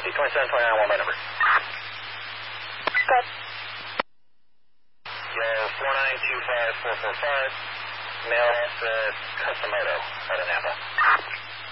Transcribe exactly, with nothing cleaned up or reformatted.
C twenty-seven twenty-nine, one by number. Good. Yo, four nine two five four four five, mail to Custom Auto out of Napa.